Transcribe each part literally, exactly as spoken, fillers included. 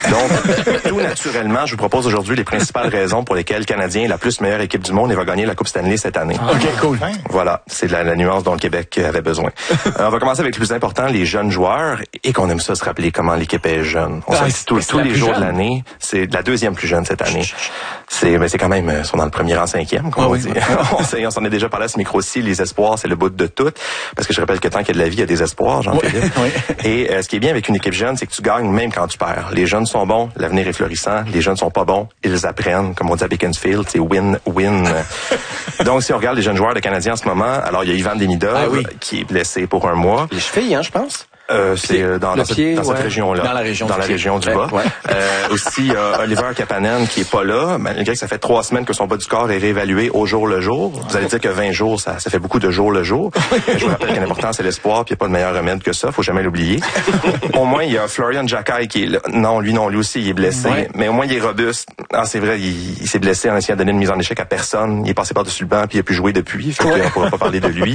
Donc, tout naturellement, je vous propose aujourd'hui les principales raisons pour lesquelles le Canadien est la plus meilleure équipe du monde et va gagner la Coupe Stanley cette année. Ah, OK, cool. Voilà, c'est la, la nuance dont le Québec avait besoin. Euh, on va commencer avec le plus important, les jeunes joueurs, et qu'on aime ça se rappeler comment l'équipe est jeune. On ah, sait tous, tous les jours jeune. de l'année, c'est la deuxième plus jeune cette année. C'est, ben, c'est quand même, ils sont dans le premier rang cinquième, comme ah, on oui. dit. on, sait, on s'en est déjà parlé à ce micro-ci, les espoirs, c'est le bout de tout. Parce que je rappelle que tant qu'il y a de la vie, il y a des espoirs, Jean-Philippe. Oui. Et euh, ce qui est bien avec une équipe jeune, c'est que tu gagnes même quand tu perds. Les jeunes sont bons, l'avenir est florissant. Les jeunes sont pas bons, ils apprennent. Comme on dit à Beaconsfield, c'est win-win. Donc, si on regarde les jeunes joueurs de Canadiens en ce moment, alors il y a Ivan Demidov ah, oui. qui est blessé pour un mois. Les chevilles, hein, je pense. Euh, c'est euh, dans, dans, pied, cette, dans ouais. cette région-là. Dans la région dans du, la région du bas. Ouais. Euh, aussi, euh, Oliver Kapanen qui est pas là, malgré que ça fait trois semaines que son bas du corps est réévalué au jour le jour. Vous allez dire que vingt jours, ça, ça fait beaucoup de jour le jour. Je vous rappelle que l'important, c'est l'espoir, puis il n'y a pas de meilleur remède que ça. Faut jamais l'oublier. Au moins, il y a Florian Jacquet qui est là. Non, lui, non, lui aussi, il est blessé. Ouais. Mais au moins, il est robuste. Ah, c'est vrai, il, il s'est blessé en essayant de donner une mise en échec à personne. Il est passé par-dessus le banc, puis il a pu jouer depuis. Fait ouais. qu'on pourra pas parler de lui.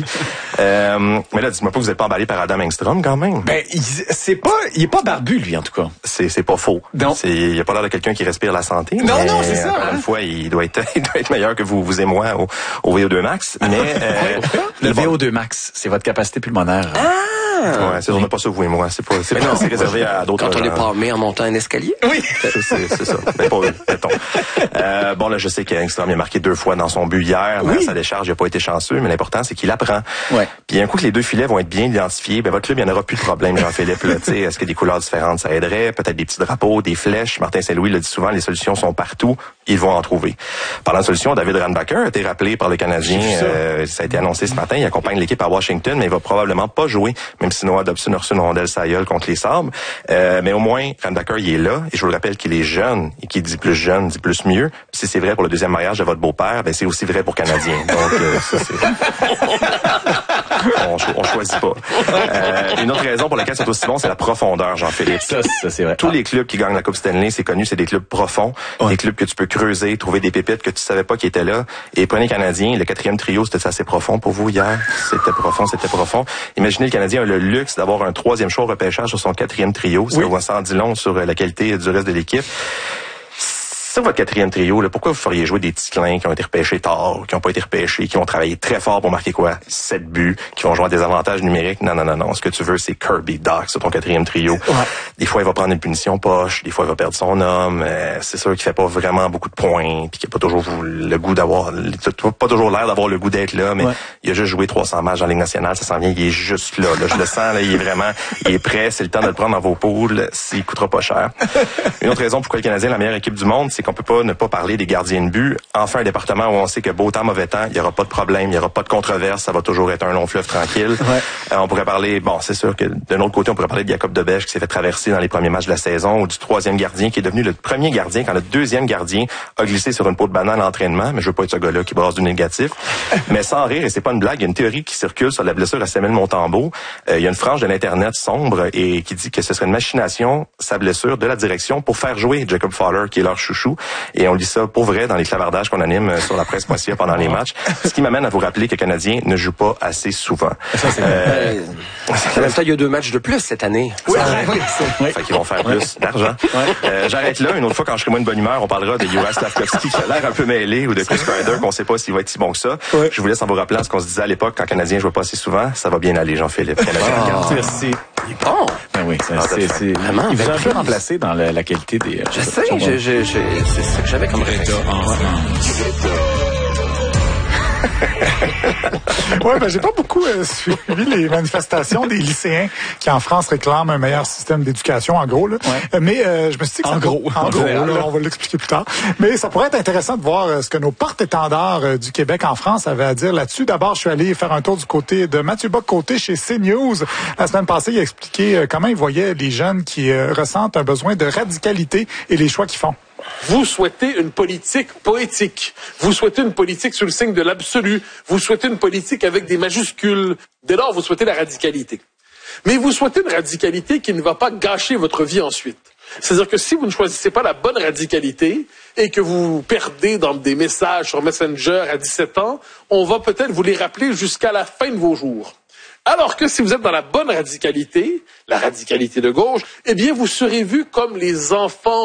Euh, mais là, dis-moi pas que vous n'êtes pas emballé par Adam Engstrom, quand même. Ben, il, c'est pas, il est pas barbu, lui, en tout cas. C'est, c'est pas faux. Non. C'est, il a pas l'air de quelqu'un qui respire la santé. Non, mais non, c'est ça. Encore hein? une fois, il doit être, il doit être meilleur que vous, vous et moi au, au V O deux max. Mais, euh, le V O deux max, c'est votre capacité pulmonaire. Ah! Ouais, c'est, on n'a pas ça, vous et moi. C'est pas, c'est, pas, c'est réservé à d'autres gens. Quand on gens. est palmé en montant un escalier? Oui. C'est, c'est, c'est ça. Mais pas eux, mettons. Euh, bon, là, je sais qu'Engstrom a marqué deux fois dans son but hier. Oui. Dans sa décharge, il n'a pas été chanceux, mais l'important, c'est qu'il apprend. Ouais. Puis un coup que les deux filets vont être bien identifiés, ben, votre club, il n'y en aura plus de problème, Jean-Philippe, là. Tu sais, est-ce que des couleurs différentes, ça aiderait? Peut-être des petits drapeaux, des flèches. Martin Saint-Louis le dit souvent, les solutions sont partout. Ils vont en trouver. Parlant de solutions, David Randbacker a été rappelé par le Canadien. Ça. Euh, ça a été annoncé ce matin. Il accompagne l'équipe à Washington, mais il va probablement pas jouer, même si Noah Dobson a reçu une rondelle sailleule contre les Sabres. Euh, mais au moins, Randbacker, il est là. Et je vous le rappelle qu'il est jeune. Et qui dit plus jeune, dit plus mieux. Puis si c'est vrai pour le deuxième mariage de votre beau-père, ben c'est aussi vrai pour Canadien. Donc, euh, ça, c'est... on, cho- on choisit pas. Euh, une autre raison pour laquelle c'est aussi bon, c'est la profondeur, Jean-Philippe. Ça, ça c'est vrai. Tous les clubs qui gagnent la Coupe Stanley, c'est connu, c'est des clubs profonds, ouais. Des clubs que tu peux creuser, trouver des pépites que tu savais pas qui étaient là. Et prenez Canadien, le quatrième trio, c'était assez profond pour vous hier. C'était profond, c'était profond. Imaginez le Canadien a le luxe d'avoir un troisième choix au repêchage sur son quatrième trio. Ça, oui. On s'en dit long sur la qualité du reste de l'équipe. Sur votre quatrième trio, là, pourquoi vous feriez jouer des petits clins qui ont été repêchés tard, qui n'ont pas été repêchés, qui vont travailler très fort pour marquer quoi? sept buts, qui vont jouer à des avantages numériques? Non, non, non, non. Ce que tu veux, c'est Kirby Dach sur ton quatrième trio. Ouais. Des fois, il va prendre une punition poche, des fois, il va perdre son homme. Euh, c'est sûr qu'il fait pas vraiment beaucoup de points, puis qu'il n'a pas toujours le goût d'avoir, pas toujours l'air d'avoir le goût d'être là, mais ouais. Il a juste joué trois cents matchs en Ligue nationale, ça s'en vient, il est juste là, là. Je le sens, là, il est vraiment, il est prêt, c'est le temps de le prendre dans vos poules, s'il coûtera pas cher. Une autre raison pourquoi le Canadien est la meilleure équipe du monde, c'est qu'on peut pas ne pas parler des gardiens de but. Enfin, un département où on sait que beau temps, mauvais temps, il n'y aura pas de problème, il n'y aura pas de controverse, ça va toujours être un long fleuve tranquille. Ouais. Euh, on pourrait parler, bon, c'est sûr que d'un autre côté, on pourrait parler de Jacob Debèche qui s'est fait traverser dans les premiers matchs de la saison, ou du troisième gardien qui est devenu le premier gardien quand le deuxième gardien a glissé sur une peau de banane à l'entraînement, mais je veux pas être ce gars-là qui brasse du négatif. Mais sans rire, et c'est pas une blague, il y a une théorie qui circule sur la blessure à Samuel Montembeault. Euh, il y a une frange de l'Internet sombre et qui dit que ce serait une machination, sa blessure, de la direction pour faire jouer Jacob Fowler, qui est leur chouchou. Et on lit ça pour vrai dans les clavardages qu'on anime sur la presse point c a pendant les matchs. Ce qui m'amène à vous rappeler que les Canadiens ne jouent pas assez souvent. Ça, c'est euh, en même temps, il y a deux matchs de plus cette année. Oui, oui, oui. Fait qu'ils vont faire plus d'argent. Euh, j'arrête là. Une autre fois, quand je serai moins de bonne humeur, on parlera de Juraj Slavkovski qui a l'air un peu mêlé ou de Chris Kreider qu'on sait pas s'il va être si bon que ça. Oui. Je vous laisse en vous rappelant ce qu'on se disait à l'époque quand le Canadien jouait pas assez souvent. Ça va bien aller, Jean-Philippe. Oh, merci. Il est bon. Ben oui, c'est, ah, c'est, c'est vraiment. Il va un peu remplacer dans la, la qualité des. Je sais, je, je, je, c'est ce que j'avais comme réponse. Ouais, ben j'ai pas beaucoup euh, suivi les manifestations des lycéens qui en France réclament un meilleur système d'éducation, en gros là. Ouais. Euh, mais euh, je me suis dit que en ça gros, en gros, là, on va l'expliquer plus tard. Mais ça pourrait être intéressant de voir euh, ce que nos porte-étendards euh, du Québec en France avaient à dire là-dessus. D'abord, je suis allé faire un tour du côté de Mathieu Bock-Côté chez CNews. La semaine passée, il a expliqué euh, comment il voyait les jeunes qui euh, ressentent un besoin de radicalité et les choix qu'ils font. Vous souhaitez une politique poétique. Vous souhaitez une politique sous le signe de l'absolu. Vous souhaitez une politique avec des majuscules. Dès lors, vous souhaitez la radicalité. Mais vous souhaitez une radicalité qui ne va pas gâcher votre vie ensuite. C'est-à-dire que si vous ne choisissez pas la bonne radicalité et que vous perdez dans des messages sur Messenger à dix-sept ans, on va peut-être vous les rappeler jusqu'à la fin de vos jours. Alors que si vous êtes dans la bonne radicalité, la radicalité de gauche, eh bien, vous serez vu comme les enfants